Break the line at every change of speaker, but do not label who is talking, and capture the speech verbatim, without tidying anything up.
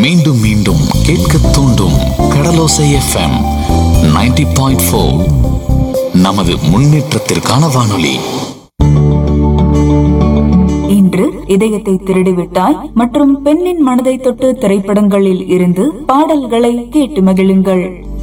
மீண்டும் மீண்டும் கேட்க தூண்டும் கடலோசை எஃப்எம் நைன்டி பாயிண்ட் ஃபோர். நமது முன்னேற்றத்திற்கான வானொலி.
இன்று இதயத்தை திருடிவிட்டாய் மற்றும் பெண்ணின் மனதை தொட்டு திரைப்படங்களில் இருந்து பாடல்களை கேட்டு மகிழுங்கள்.